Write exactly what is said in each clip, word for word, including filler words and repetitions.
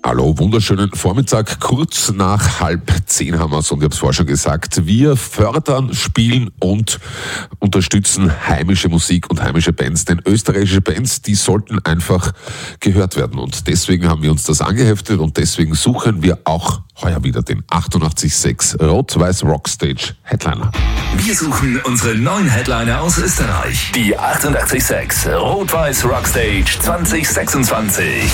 Hallo, wunderschönen Vormittag. Kurz nach halb zehn haben wir es und ich habe es vorher schon gesagt. Wir fördern, spielen und unterstützen heimische Musik und heimische Bands. Denn österreichische Bands, die sollten einfach gehört werden. Und deswegen haben wir uns das angeheftet und deswegen suchen wir auch heuer wieder den achtundachtzig Komma sechs Rot-Weiß Rockstage Headliner. Wir suchen unsere neuen Headliner aus Österreich. Die achtundachtzig Komma sechs Rot-Weiß Rockstage zwanzig sechsundzwanzig.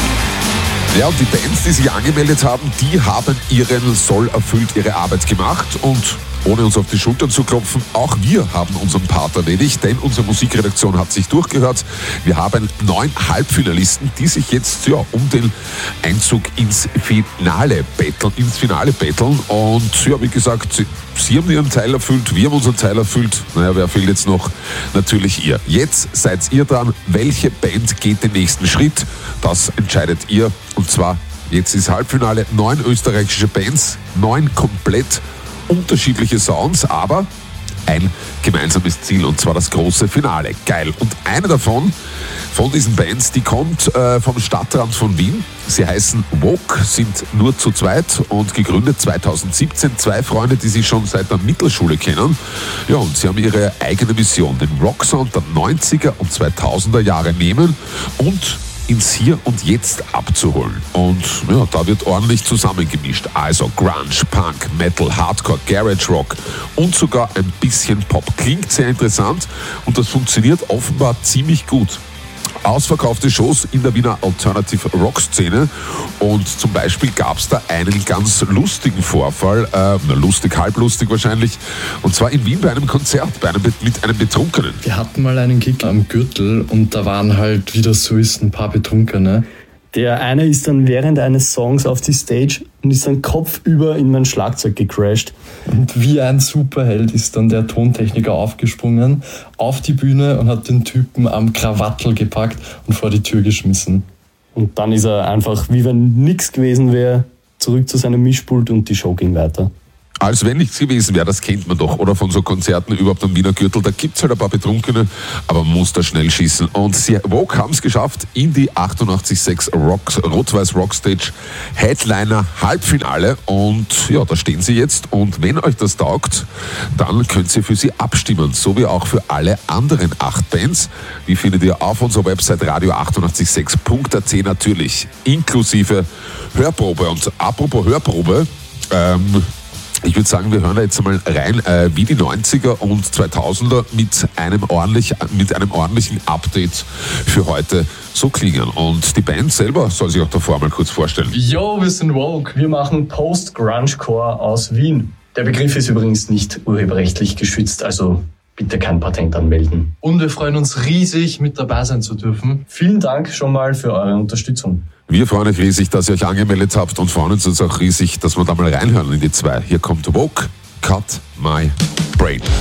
Ja, und die Bands, die sich angemeldet haben, die haben ihren Soll erfüllt, ihre Arbeit gemacht und ohne uns auf die Schultern zu klopfen, auch wir haben unseren Part erledigt, denn unsere Musikredaktion hat sich durchgehört. Wir haben neun Halbfinalisten, die sich jetzt ja um den Einzug ins Finale betteln, ins Finale betteln. Und ja, wie gesagt, sie, sie haben ihren Teil erfüllt, wir haben unseren Teil erfüllt. Naja, wer fehlt jetzt noch? Natürlich ihr. Jetzt seid ihr dran. Welche Band geht den nächsten Schritt? Das entscheidet ihr. Und zwar, jetzt ist Halbfinale, neun österreichische Bands, neun komplett unterschiedliche Sounds, aber ein gemeinsames Ziel, und zwar das große Finale. Geil. Und eine davon, von diesen Bands, die kommt äh, vom Stadtrand von Wien. Sie heißen Vogue, sind nur zu zweit und gegründet zweitausendsiebzehn. Zwei Freunde, die sich schon seit der Mittelschule kennen. Ja, und sie haben ihre eigene Mission, den Rocksound der neunziger und zweitausender Jahre nehmen und ins Hier und Jetzt abzuholen. Und ja, da wird ordentlich zusammengemischt. Also Grunge, Punk, Metal, Hardcore, Garage Rock und sogar ein bisschen Pop. Klingt sehr interessant und das funktioniert offenbar ziemlich gut. Ausverkaufte Shows in der Wiener Alternative Rock Szene und zum Beispiel gab es da einen ganz lustigen Vorfall, äh, na, lustig, halblustig wahrscheinlich, und zwar in Wien bei einem Konzert, bei einem, mit einem Betrunkenen. Wir hatten mal einen Gig am Gürtel und da waren halt, wie das so ist, ein paar Betrunkene. Der eine ist dann während eines Songs auf die Stage und ist dann kopfüber in mein Schlagzeug gecrashed. Und wie ein Superheld ist dann der Tontechniker aufgesprungen auf die Bühne und hat den Typen am Krawattel gepackt und vor die Tür geschmissen. Und dann ist er einfach, wie wenn nichts gewesen wäre, zurück zu seinem Mischpult und die Show ging weiter. Als wenn nichts gewesen wäre, das kennt man doch. Oder von so Konzerten überhaupt am Wiener Gürtel, da gibt es halt ein paar Betrunkene, aber man muss da schnell schießen. Und sie Vogue haben es geschafft in die achtundachtzig Komma sechs Rock, Rot-Weiß Rockstage Headliner Halbfinale. Und ja, da stehen sie jetzt. Und wenn euch das taugt, dann könnt ihr für sie abstimmen. So wie auch für alle anderen acht Bands. Die findet ihr auf unserer Website radio achtundachtzig Komma sechs Punkt a t natürlich, inklusive Hörprobe. Und apropos Hörprobe, ähm, ich würde sagen, wir hören da jetzt einmal rein, äh, wie die neunziger und zweitausender mit einem, ordentlich, mit einem ordentlichen Update für heute so klingen. Und die Band selber soll sich auch davor mal kurz vorstellen. Yo, wir sind Vogue. Wir machen Post-Grunge-Core aus Wien. Der Begriff ist übrigens nicht urheberrechtlich geschützt, also bitte kein Patent anmelden. Und wir freuen uns riesig, mit dabei sein zu dürfen. Vielen Dank schon mal für eure Unterstützung. Wir freuen uns riesig, dass ihr euch angemeldet habt und freuen uns auch riesig, dass wir da mal reinhören in die zwei. Hier kommt Vogue, Cut My Brain.